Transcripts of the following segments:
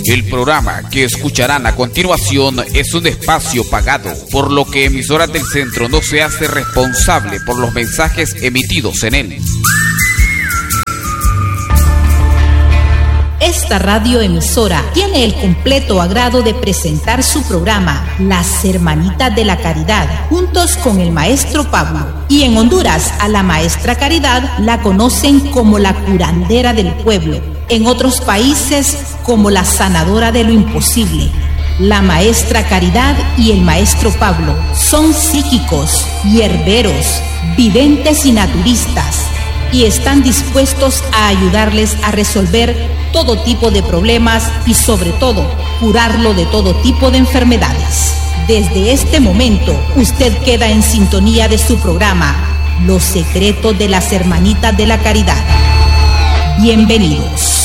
El programa que escucharán a continuación es un espacio pagado, por lo que Emisoras del Centro no se hace responsable por los mensajes emitidos en él. Esta radioemisora tiene el completo agrado de presentar su programa Las Hermanitas de la Caridad, juntos con el maestro Pablo. Y en Honduras, a la maestra Caridad la conocen como la curandera del pueblo. En otros países, como la sanadora de lo imposible. La maestra Caridad y el maestro Pablo son psíquicos, hierberos, videntes y naturistas, y están dispuestos a ayudarles a resolver todo tipo de problemas y sobre todo curarlo de todo tipo de enfermedades. Desde este momento usted queda en sintonía de su programa Los Secretos de las Hermanitas de la Caridad. Bienvenidos.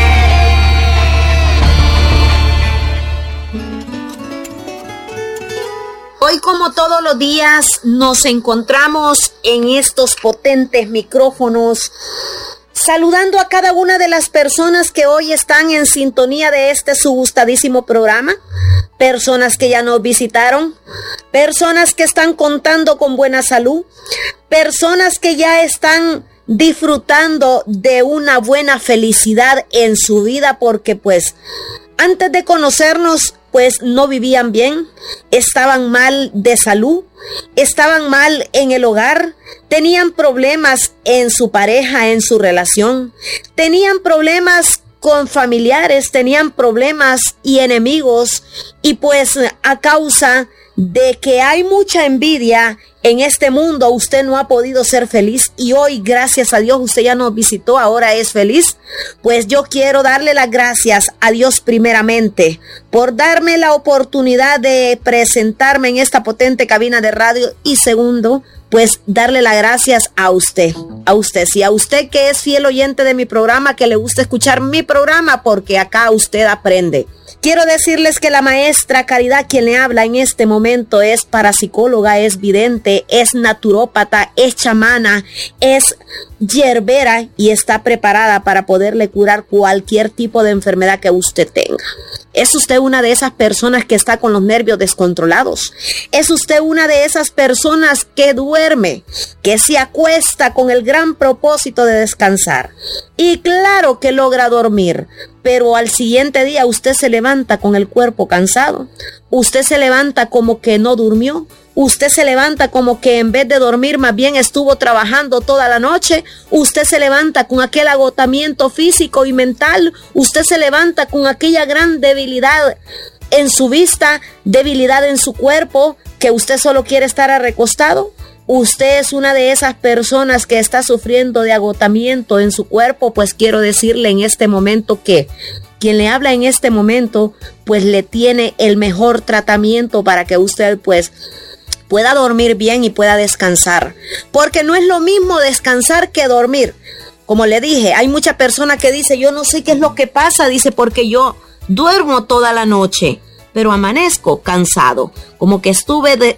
Hoy, como todos los días, nos encontramos en estos potentes micrófonos, saludando a cada una de las personas que hoy están en sintonía de este su gustadísimo programa, personas que ya nos visitaron, personas que están contando con buena salud, personas que ya están disfrutando de una buena felicidad en su vida, porque pues antes de conocernos pues no vivían bien, estaban mal de salud, estaban mal en el hogar, tenían problemas en su pareja, en su relación, tenían problemas con familiares, tenían problemas y enemigos, y pues a causa de que hay mucha envidia en este mundo, usted no ha podido ser feliz, y hoy, gracias a Dios, usted ya nos visitó, ahora es feliz. Pues yo quiero darle las gracias a Dios primeramente por darme la oportunidad de presentarme en esta potente cabina de radio, y segundo, pues darle las gracias a usted, sí, a usted que es fiel oyente de mi programa, que le gusta escuchar mi programa, porque acá usted aprende. Quiero decirles que la maestra Caridad, quien le habla en este momento, es parapsicóloga, es vidente, es naturópata, es chamana, es hierbera y está preparada para poderle curar cualquier tipo de enfermedad que usted tenga. ¿Es usted una de esas personas que está con los nervios descontrolados? ¿Es usted una de esas personas que duerme, que se acuesta con el gran propósito de descansar? Y claro que logra dormir, pero al siguiente día usted se levanta con el cuerpo cansado. Usted se levanta como que no durmió. Usted se levanta como que en vez de dormir más bien estuvo trabajando toda la noche. Usted se levanta con aquel agotamiento físico y mental. Usted se levanta con aquella gran debilidad en su vista, debilidad en su cuerpo, que usted solo quiere estar recostado. Usted es una de esas personas que está sufriendo de agotamiento en su cuerpo. Pues quiero decirle en este momento que quien le habla en este momento pues le tiene el mejor tratamiento para que usted pues pueda dormir bien y pueda descansar, porque no es lo mismo descansar que dormir. Como le dije, hay mucha persona que dice, yo no sé qué es lo que pasa, dice, porque yo duermo toda la noche, pero amanezco cansado, como que estuve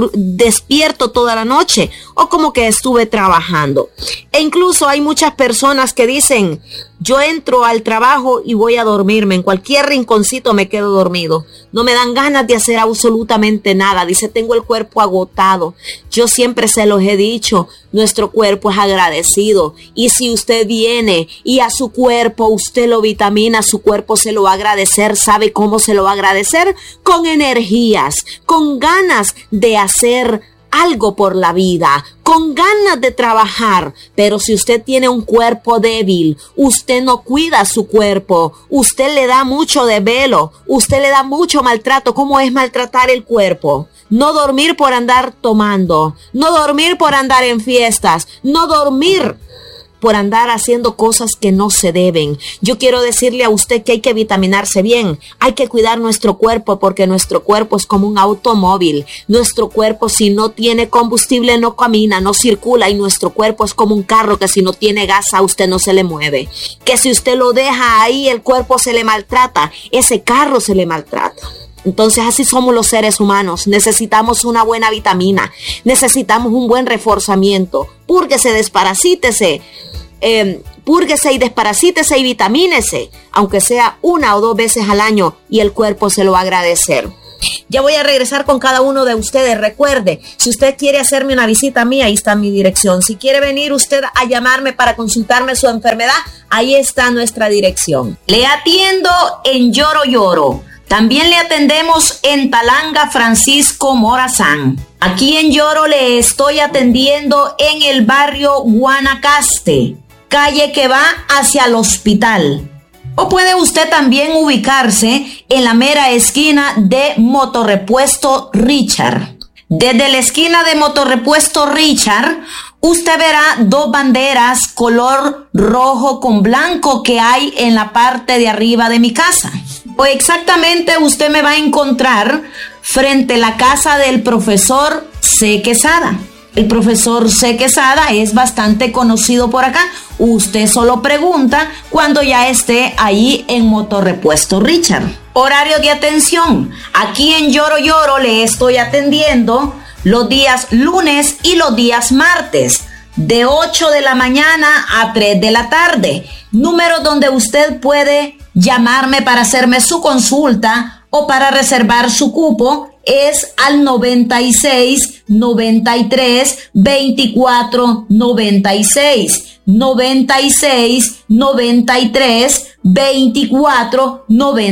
despierto toda la noche, o como que estuve trabajando. E incluso hay muchas personas que dicen, yo entro al trabajo y voy a dormirme, en cualquier rinconcito me quedo dormido, no me dan ganas de hacer absolutamente nada, dice, tengo el cuerpo agotado. Yo siempre se los he dicho, nuestro cuerpo es agradecido, y si usted viene y a su cuerpo usted lo vitamina, su cuerpo se lo va a agradecer. ¿Sabe cómo se lo va a agradecer? Con energías, con ganas de hacer algo por la vida, con ganas de trabajar. Pero si usted tiene un cuerpo débil, usted no cuida su cuerpo, usted le da mucho desvelo, usted le da mucho maltrato. ¿Cómo es maltratar el cuerpo? No dormir por andar tomando, no dormir por andar en fiestas, no dormir por andar haciendo cosas que no se deben. Yo quiero decirle a usted que hay que vitaminarse bien, hay que cuidar nuestro cuerpo, porque nuestro cuerpo es como un automóvil. Nuestro cuerpo, si no tiene combustible, no camina, no circula, y nuestro cuerpo es como un carro que si no tiene gas a usted no se le mueve. Que si usted lo deja ahí, el cuerpo se le maltrata, ese carro se le maltrata. Entonces así somos los seres humanos, necesitamos una buena vitamina, necesitamos un buen reforzamiento, púrguese, desparasítese, púrguese y desparasítese y vitamínese, aunque sea 1 o 2 veces al año, y el cuerpo se lo va a agradecer. Ya voy a regresar con cada uno de ustedes. Recuerde, si usted quiere hacerme una visita a mí, ahí está mi dirección. Si quiere venir usted a llamarme para consultarme su enfermedad, ahí está nuestra dirección. Le atiendo en Lloro Lloro. También le atendemos en Talanga Francisco Morazán. Aquí en Lloro le estoy atendiendo en el barrio Guanacaste, calle que va hacia el hospital. O puede usted también ubicarse en la mera esquina de Motorrepuesto Richard. Desde la esquina de Motorrepuesto Richard, usted verá 2 banderas color rojo con blanco que hay en la parte de arriba de mi casa. O exactamente usted me va a encontrar frente a la casa del profesor C. Quesada. El profesor C. Quesada es bastante conocido por acá. Usted solo pregunta cuando ya esté ahí en Motorrepuesto Richard. Horario de atención. Aquí en Lloro Lloro le estoy atendiendo los días lunes y los días martes, de 8 de la mañana a 3 de la tarde. Número donde usted puede llamarme para hacerme su consulta o para reservar su cupo es al 96 93 24 96. 96 93 24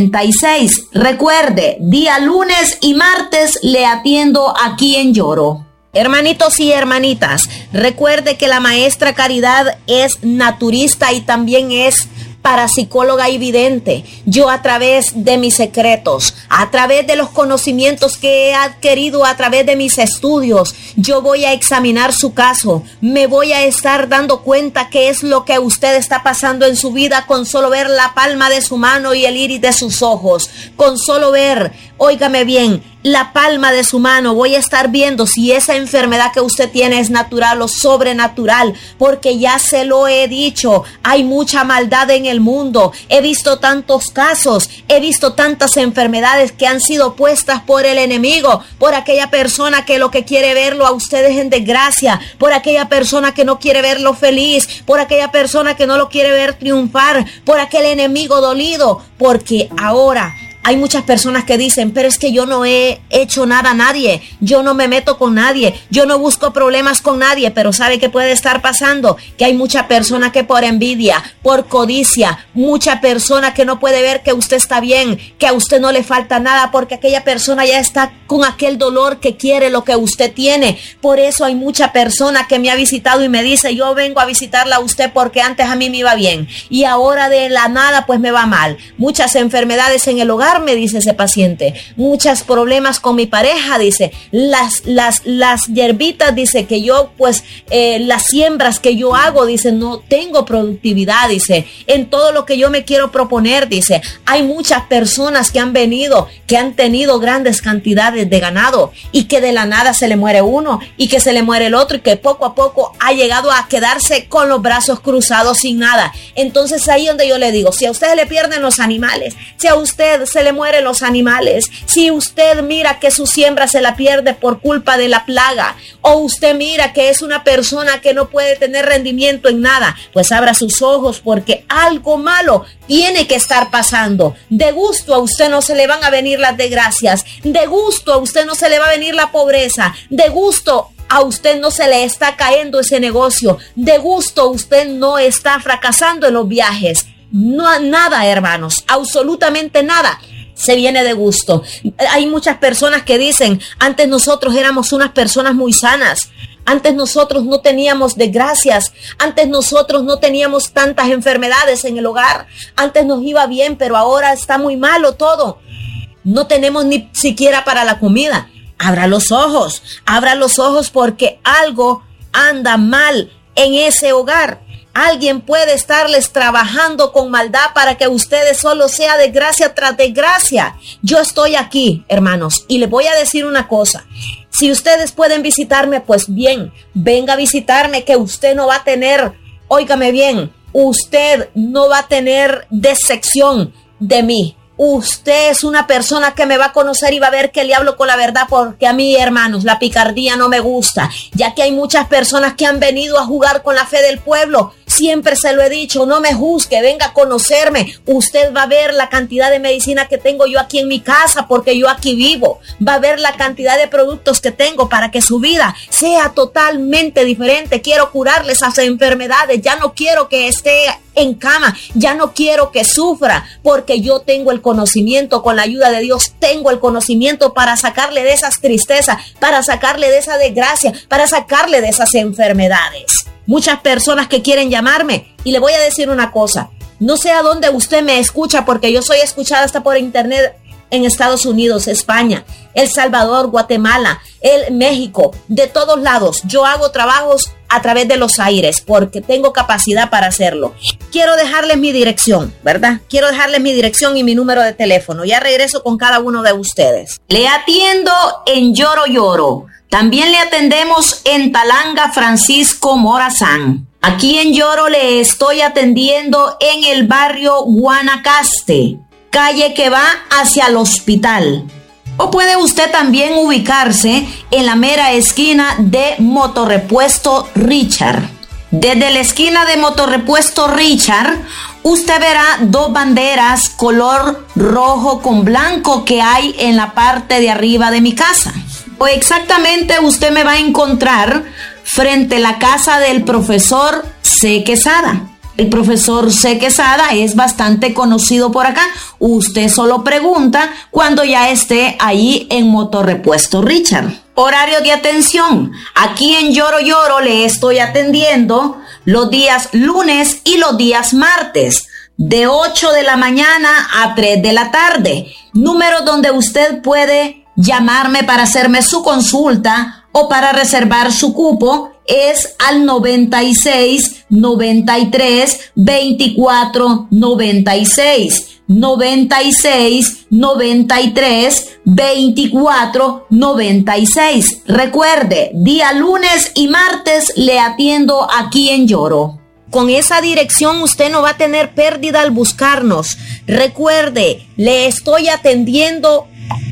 96. Recuerde, día lunes y martes le atiendo aquí en Lloro. Hermanitos y hermanitas, recuerde que la maestra Caridad es naturista y también es parapsicóloga y vidente. Yo, a través de mis secretos, a través de los conocimientos que he adquirido a través de mis estudios, yo voy a examinar su caso. Me voy a estar dando cuenta qué es lo que usted está pasando en su vida con solo ver la palma de su mano y el iris de sus ojos. Con solo ver, óigame bien, la palma de su mano, voy a estar viendo si esa enfermedad que usted tiene es natural o sobrenatural, porque ya se lo he dicho, hay mucha maldad en el mundo. He visto tantos casos, he visto tantas enfermedades que han sido puestas por el enemigo, por aquella persona que lo que quiere verlo a ustedes en desgracia, por aquella persona que no quiere verlo feliz, por aquella persona que no lo quiere ver triunfar, por aquel enemigo dolido, porque ahora hay muchas personas que dicen, pero es que yo no he hecho nada a nadie, yo no me meto con nadie, yo no busco problemas con nadie, pero ¿sabe qué puede estar pasando? Que hay mucha persona que por envidia, por codicia, mucha persona que no puede ver que usted está bien, que a usted no le falta nada, porque aquella persona ya está con aquel dolor que quiere lo que usted tiene. Por eso hay mucha persona que me ha visitado y me dice, yo vengo a visitarla a usted porque antes a mí me iba bien y ahora de la nada pues me va mal. Muchas enfermedades en el hogar, me dice ese paciente, muchos problemas con mi pareja, dice, las hierbitas, dice, que yo pues las siembras que yo hago, dice, no tengo productividad, dice, en todo lo que yo me quiero proponer, dice, hay muchas personas que han venido, que han tenido grandes cantidades de ganado y que de la nada se le muere uno y que se le muere el otro y que poco a poco ha llegado a quedarse con los brazos cruzados sin nada. Entonces ahí donde yo le digo, si a usted le pierden los animales, si a usted se le mueren los animales, si usted mira que su siembra se la pierde por culpa de la plaga, o usted mira que es una persona que no puede tener rendimiento en nada, pues abra sus ojos porque algo malo tiene que estar pasando. De gusto a usted no se le van a venir las desgracias, de gusto a usted no se le va a venir la pobreza, de gusto a usted no se le está cayendo ese negocio, de gusto usted no está fracasando en los viajes. No, nada, hermanos, absolutamente nada se viene de gusto. Hay muchas personas que dicen, antes nosotros éramos unas personas muy sanas, antes nosotros no teníamos desgracias, antes nosotros no teníamos tantas enfermedades en el hogar, antes nos iba bien, pero ahora está muy malo todo. No tenemos ni siquiera para la comida. Abra los ojos porque algo anda mal en ese hogar. Alguien puede estarles trabajando con maldad para que ustedes solo sea desgracia tras desgracia. Yo estoy aquí, hermanos, y les voy a decir una cosa. Si ustedes pueden visitarme, pues bien, venga a visitarme, que usted no va a tener, óigame bien, usted no va a tener decepción de mí. Usted es una persona que me va a conocer y va a ver que le hablo con la verdad, porque a mí, hermanos, la picardía no me gusta, ya que hay muchas personas que han venido a jugar con la fe del pueblo Siempre se lo he dicho, no me juzgue, venga a conocerme. Usted va a ver la cantidad de medicina que tengo yo aquí en mi casa porque yo aquí vivo. Va a ver la cantidad de productos que tengo para que su vida sea totalmente diferente. Quiero curarle esas enfermedades. Ya no quiero que esté en cama, ya no quiero que sufra, porque yo tengo el conocimiento, con la ayuda de Dios tengo el conocimiento para sacarle de esas tristezas, para sacarle de esa desgracia, para sacarle de esas enfermedades. Muchas personas que quieren llamarme, y le voy a decir una cosa, no sé a dónde usted me escucha, porque yo soy escuchada hasta por internet en Estados Unidos, España, El Salvador, Guatemala, México, de todos lados. Yo hago trabajos a través de los aires porque tengo capacidad para hacerlo. Quiero dejarles mi dirección, ¿verdad? Quiero dejarles mi dirección y mi número de teléfono. Ya regreso con cada uno de ustedes. Le atiendo en Lloro Lloro. También le atendemos en Talanga Francisco Morazán. Aquí en Lloro le estoy atendiendo en el barrio Guanacaste, calle que va hacia el hospital. O puede usted también ubicarse en la mera esquina de Motorrepuesto Richard. Desde la esquina de Motorrepuesto Richard, usted verá dos banderas color rojo con blanco que hay en la parte de arriba de mi casa. O exactamente usted me va a encontrar frente a la casa del profesor C. Quesada. El profesor C. Quesada es bastante conocido por acá. Usted solo pregunta cuando ya esté ahí en Motorrepuesto Richard. Horario de atención. Aquí en Lloro Lloro le estoy atendiendo los días lunes y los días martes, de 8 de la mañana a 3 de la tarde. Número donde usted puede llamarme para hacerme su consulta o para reservar su cupo es al 96 93 24 96. 96 93 24 96. Recuerde, día lunes y martes le atiendo aquí en Lloro. Con esa dirección usted no va a tener pérdida al buscarnos. Recuerde, le estoy atendiendo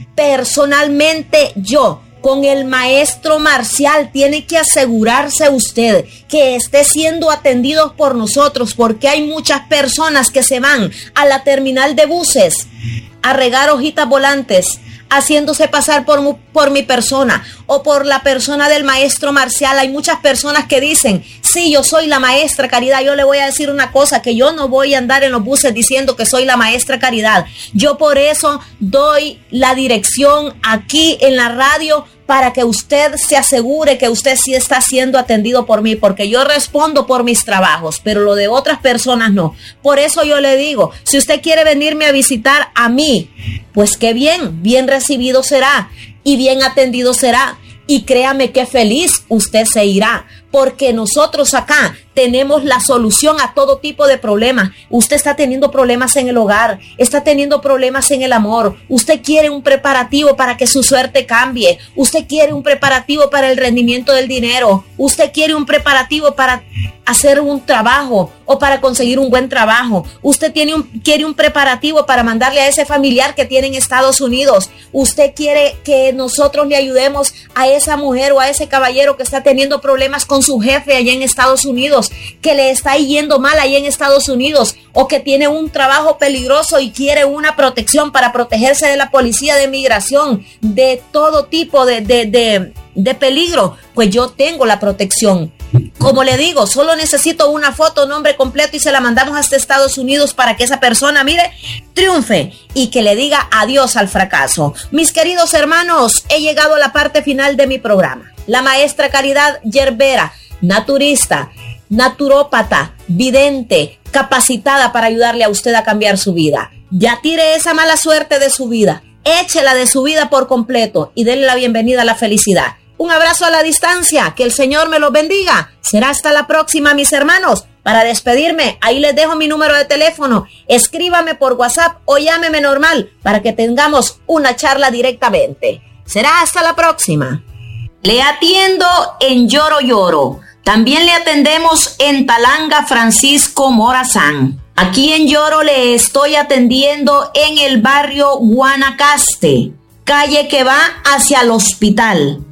personalmente yo. Con el maestro Marcial. Tiene que asegurarse usted que esté siendo atendido por nosotros, porque hay muchas personas que se van a la terminal de buses a regar hojitas volantes, haciéndose pasar por mi persona o por la persona del maestro Marcial. Hay muchas personas que dicen, sí, yo soy la maestra Caridad. Yo le voy a decir una cosa, que yo no voy a andar en los buses diciendo que soy la maestra Caridad. Yo por eso doy la dirección aquí en la radio, para que usted se asegure que usted sí está siendo atendido por mí, porque yo respondo por mis trabajos, pero lo de otras personas no. Por eso yo le digo, si usted quiere venirme a visitar a mí, pues qué bien, bien recibido será y bien atendido será. Y créame que feliz usted se irá, porque nosotros acá tenemos la solución a todo tipo de problemas. Usted está teniendo problemas en el hogar, está teniendo problemas en el amor. Usted quiere un preparativo para que su suerte cambie. Usted quiere un preparativo para el rendimiento del dinero. Usted quiere un preparativo para hacer un trabajo o para conseguir un buen trabajo. Usted quiere un preparativo para mandarle a ese familiar que tiene en Estados Unidos. Usted quiere que nosotros le ayudemos a esa mujer o a ese caballero que está teniendo problemas con su jefe allá en Estados Unidos, que le está yendo mal allá en Estados Unidos, o que tiene un trabajo peligroso y quiere una protección para protegerse de la policía de migración, de todo tipo de peligro. Pues yo tengo la protección. Como le digo, solo necesito una foto, nombre completo, y se la mandamos hasta Estados Unidos para que esa persona, mire, triunfe y que le diga adiós al fracaso. Mis queridos hermanos, he llegado a la parte final de mi programa. La maestra Caridad Yerbera, naturista, naturópata, vidente, capacitada para ayudarle a usted a cambiar su vida. Ya tire esa mala suerte de su vida, échela de su vida por completo y denle la bienvenida a la felicidad. Un abrazo a la distancia, que el Señor me los bendiga. Será hasta la próxima, mis hermanos. Para despedirme, ahí les dejo mi número de teléfono. Escríbame por WhatsApp o llámeme normal para que tengamos una charla directamente. Será hasta la próxima. Le atiendo en Lloro Lloro. También le atendemos en Talanga Francisco Morazán. Aquí en Lloro le estoy atendiendo en el barrio Guanacaste, calle que va hacia el hospital.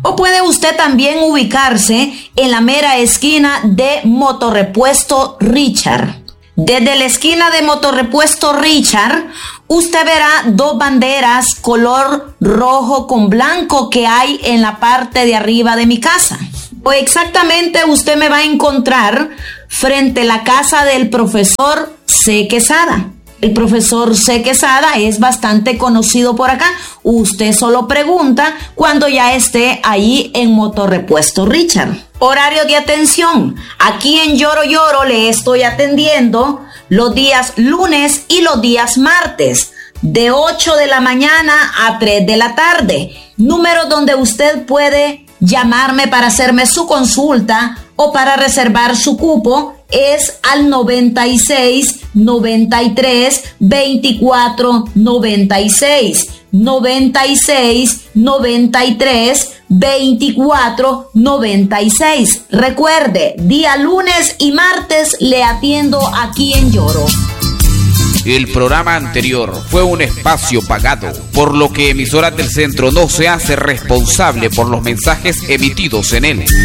O puede usted también ubicarse en la mera esquina de Motorrepuesto Richard. Desde la esquina de Motorrepuesto Richard, usted verá dos banderas color rojo con blanco que hay en la parte de arriba de mi casa. O exactamente usted me va a encontrar frente a la casa del profesor C. Quesada. El profesor C. Quesada es bastante conocido por acá. Usted solo pregunta cuando ya esté ahí en Motorrepuesto Richard. Horario de atención. Aquí en Lloro Lloro le estoy atendiendo los días lunes y los días martes, de 8 de la mañana a 3 de la tarde. Número donde usted puede llamarme para hacerme su consulta o para reservar su cupo es al 96 93 24 96. 96 93 24 96. Recuerde, día lunes y martes le atiendo aquí en Lloro. El programa anterior fue un espacio pagado, por lo que Emisoras del Centro no se hace responsable por los mensajes emitidos en él.